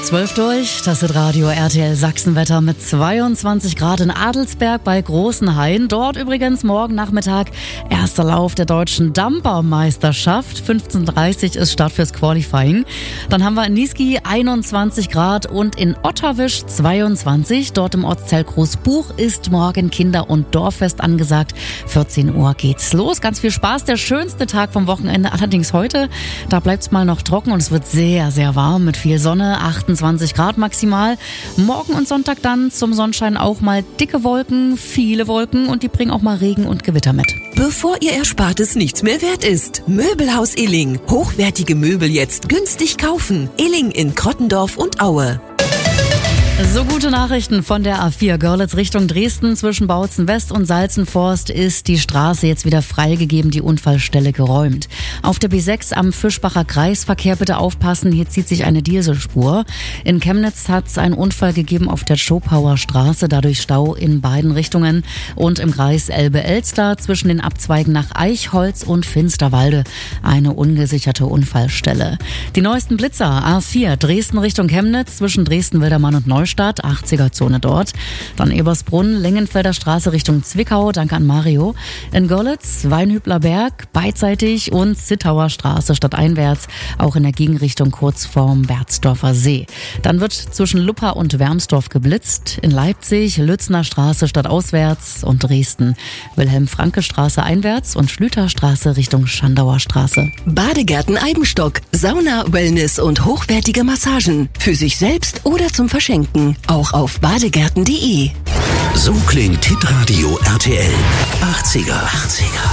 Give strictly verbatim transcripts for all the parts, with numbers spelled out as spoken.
zwölf durch, das ist Radio R T L Sachsenwetter mit zweiundzwanzig Grad in Adelsberg bei Großenhain. Dort übrigens morgen Nachmittag erster Lauf der deutschen Dumper-Meisterschaft. fünfzehn Uhr dreißig ist Start fürs Qualifying. Dann haben wir in Niesky einundzwanzig Grad und in Otterwisch zweiundzwanzig. Dort im Ortsteil Großbuch ist morgen Kinder- und Dorffest angesagt. vierzehn Uhr geht's los. Ganz viel Spaß. Der schönste Tag vom Wochenende, allerdings heute. Da bleibt's mal noch trocken und es wird sehr, sehr warm mit viel Sonne. achtundzwanzig Grad maximal. Morgen und Sonntag dann zum Sonnenschein auch mal dicke Wolken, viele Wolken und die bringen auch mal Regen und Gewitter mit. Bevor Ihr Erspartes nichts mehr wert ist. Möbelhaus Illing. Hochwertige Möbel jetzt günstig kaufen. Illing in Krottendorf und Aue. So gute Nachrichten von der A vier Görlitz Richtung Dresden. Zwischen Bautzen West und Salzenforst ist die Straße jetzt wieder freigegeben, die Unfallstelle geräumt. Auf der B sechs am Fischbacher Kreisverkehr bitte aufpassen, hier zieht sich eine Dieselspur. In Chemnitz hat es einen Unfall gegeben auf der Schopauer Straße, dadurch Stau in beiden Richtungen. Und im Kreis Elbe-Elster zwischen den Abzweigen nach Eichholz und Finsterwalde eine ungesicherte Unfallstelle. Die neuesten Blitzer A vier Dresden Richtung Chemnitz zwischen Dresden-Wildermann und Neustadt. Stadt, achtziger-Zone dort. Dann Ebersbrunn, Lengenfelder Straße Richtung Zwickau, danke an Mario. In Görlitz, Weinhübler Berg, beidseitig und Zittauer Straße stadteinwärts, auch in der Gegenrichtung kurz vorm Berzdorfer See. Dann wird zwischen Luppa und Wermsdorf geblitzt. In Leipzig, Lützner Straße stadtauswärts und Dresden, Wilhelm-Franke-Straße einwärts und Schlüterstraße Richtung Schandauer Straße. Badegärten Eibenstock, Sauna, Wellness und hochwertige Massagen. Für sich selbst oder zum Verschenken. Auch auf badegärten punkt de. So klingt Hitradio R T L. achtziger. achtziger.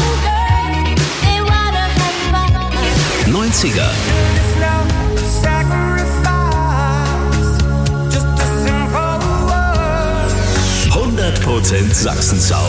neunziger. hundert Prozent Sachsen-Sound.